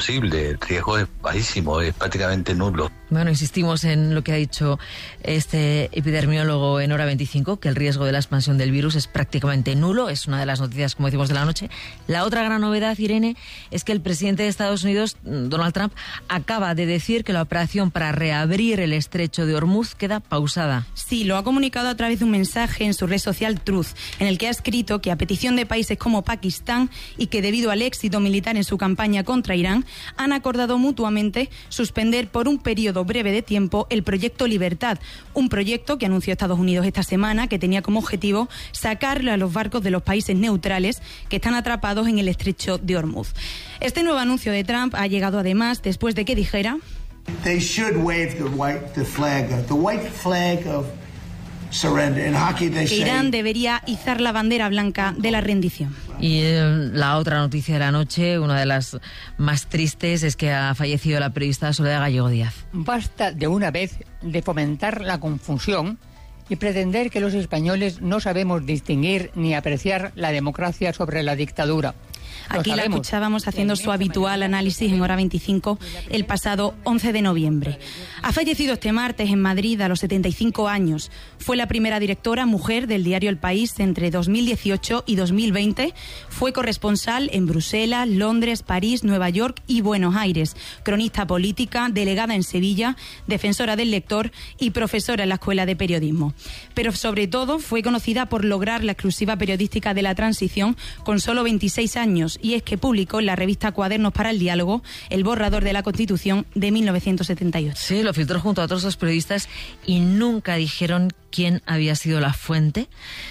El riesgo es bajísimo, es prácticamente nulo. Bueno, insistimos en lo que ha dicho este epidemiólogo en Hora 25, que el riesgo de la expansión del virus es prácticamente nulo. Es una de las noticias, como decimos, de la noche. La otra gran novedad, Irene, es que el presidente de Estados Unidos, Donald Trump, acaba de decir que la operación para reabrir el estrecho de Hormuz queda pausada. Sí, lo ha comunicado a través de un mensaje en su red social Truth, en el que ha escrito que a petición de países como Pakistán y que debido al éxito militar en su campaña contra Irán, han acordado mutuamente suspender por un periodo breve de tiempo el proyecto Libertad, un proyecto que anunció Estados Unidos esta semana que tenía como objetivo sacarle a los barcos de los países neutrales que están atrapados en el estrecho de Hormuz. Este nuevo anuncio de Trump ha llegado además después de que dijera They should wave the white flag of surrender. In hockey they que say Irán debería izar la bandera blanca de la rendición. Y la otra noticia de la noche, una de las más tristes, es que ha fallecido la periodista Soledad Gallego Díaz. Basta de una vez de fomentar la confusión y pretender que los españoles no sabemos distinguir ni apreciar la democracia sobre la dictadura. Aquí la escuchábamos haciendo su habitual análisis en Hora 25 el pasado 11 de noviembre. Ha fallecido este martes en Madrid a los 75 años. Fue la primera directora mujer del diario El País entre 2018 y 2020. Fue corresponsal en Bruselas, Londres, París, Nueva York y Buenos Aires. Cronista política, delegada en Sevilla, defensora del lector y profesora en la Escuela de Periodismo. Pero sobre todo fue conocida por lograr la exclusiva periodística de la transición con solo 26 años, y es que publicó en la revista Cuadernos para el Diálogo el borrador de la Constitución de 1978. Sí, lo filtró junto a otros dos periodistas y nunca dijeron quién había sido la fuente.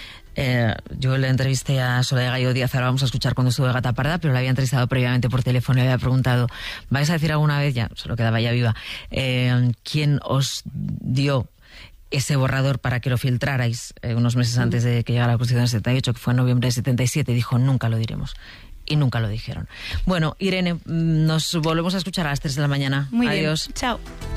Yo le entrevisté a Soledad Gallego Díaz, ahora vamos a escuchar cuando estuvo de Gata Parda, pero la había entrevistado previamente por teléfono y le había preguntado, ¿vais a decir alguna vez, ya solo quedaba ya viva, quién os dio ese borrador para que lo filtrarais unos meses antes de que llegara la Constitución del 78, que fue en noviembre de 77, y dijo, nunca lo diremos. Y nunca lo dijeron. Bueno, Irene, nos volvemos a escuchar a las 3 de la mañana. Muy Adiós. Bien. Chao.